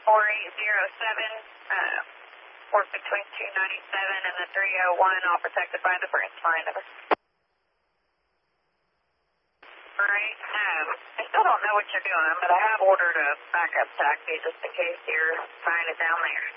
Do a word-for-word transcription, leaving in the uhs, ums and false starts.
four eight zero seven, uh, work between two ninety-seven and the three oh one, all protected by the branch line. Over. Alright, um, I still don't know what you're doing, but I have ordered a backup taxi just in case you're flying it down there.